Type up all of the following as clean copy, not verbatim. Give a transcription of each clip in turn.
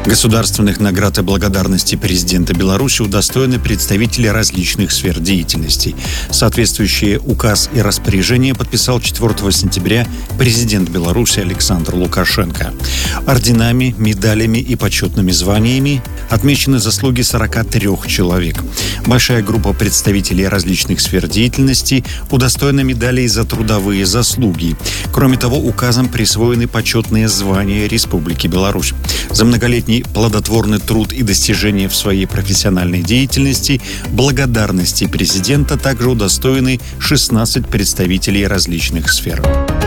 Государственных наград и благодарности президента Беларуси удостоены представители различных сфер деятельности. Соответствующие указ и распоряжение подписал 4 сентября президент Беларуси Александр Лукашенко. Орденами, медалями и почетными званиями отмечены заслуги 43 человек. Большая группа представителей различных сфер деятельности удостоена медалей за трудовые заслуги. Кроме того, указом присвоены почетные звания Республики Беларусь. За многолетний плодотворный труд и достижения в своей профессиональной деятельности благодарности президента также удостоены 16 представителей различных сфер.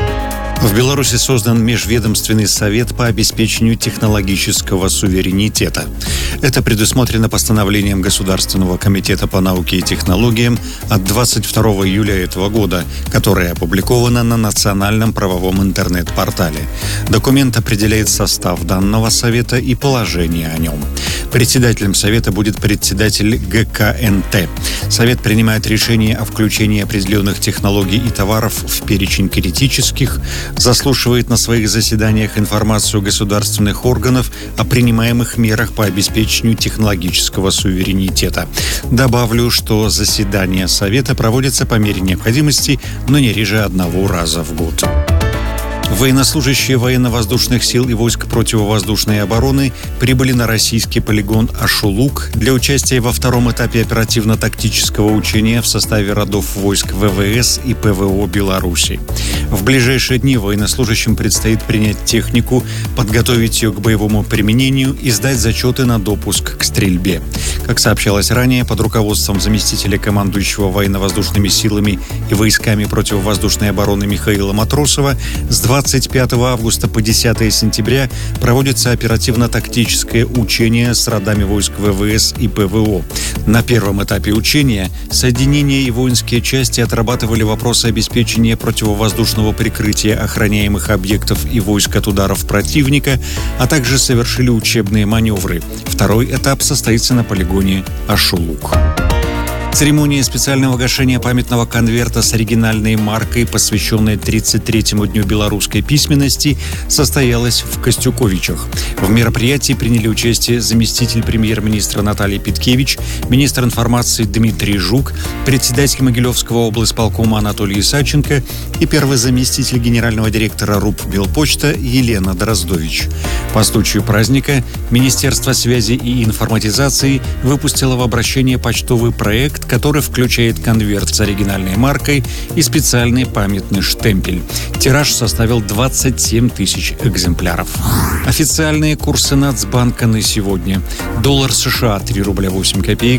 В Беларуси создан Межведомственный совет по обеспечению технологического суверенитета. Это предусмотрено постановлением Государственного комитета по науке и технологиям от 22 июля этого года, которое опубликовано на национальном правовом интернет-портале. Документ определяет состав данного совета и положение о нем. Председателем совета будет председатель ГКНТ. Совет принимает решение о включении определенных технологий и товаров в перечень критических, заслушивает на своих заседаниях информацию государственных органов о принимаемых мерах по обеспечению технологического суверенитета. Добавлю, что заседания Совета проводятся по мере необходимости, но не реже одного раза в год. Военнослужащие военно-воздушных сил и войск противовоздушной обороны прибыли на российский полигон Ашулук для участия во втором этапе оперативно-тактического учения в составе родов войск ВВС и ПВО Беларуси. В ближайшие дни военнослужащим предстоит принять технику, подготовить ее к боевому применению и сдать зачеты на допуск к стрельбе. Как сообщалось ранее, под руководством заместителя командующего военно-воздушными силами и войсками противовоздушной обороны Михаила Матросова с 25 августа по 10 сентября проводится оперативно-тактическое учение с родами войск ВВС и ПВО. На первом этапе учения соединения и воинские части отрабатывали вопросы обеспечения противовоздушного прикрытия охраняемых объектов и войск от ударов противника, а также совершили учебные маневры. Второй этап состоится на полигоне Ашулук. Церемония специального гашения памятного конверта с оригинальной маркой, посвященной 33-му дню белорусской письменности, состоялась в Костюковичах. В мероприятии приняли участие заместитель премьер-министра Наталья Питкевич, министр информации Дмитрий Жук, председатель Могилевского облисполкома Анатолий Исаченко и первый заместитель генерального директора РУП Белпочта Елена Дроздович. По случаю праздника Министерство связи и информатизации выпустило в обращение почтовый проект, который включает конверт с оригинальной маркой и специальный памятный штемпель. Тираж составил 27 тысяч экземпляров. Официальные курсы Нацбанка на сегодня. Доллар США 3 рубля 8 копеек,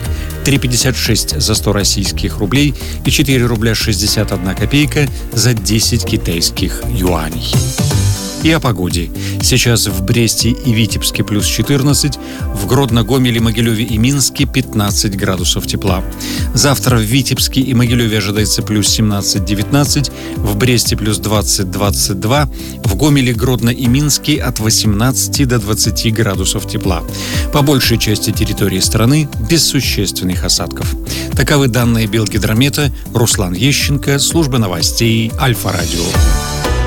3,56 за 100 российских рублей и 4 рубля 61 копейка за 10 китайских юаней. И о погоде. Сейчас в Бресте и Витебске плюс 14, в Гродно, Гомеле, Могилеве и Минске 15 градусов тепла. Завтра в Витебске и Могилеве ожидается плюс 17-19, в Бресте плюс 20-22, в Гомеле, Гродно и Минске от 18 до 20 градусов тепла. По большей части территории страны без существенных осадков. Таковы данные Белгидромета. Руслан Ещенко, служба новостей Альфа-Радио.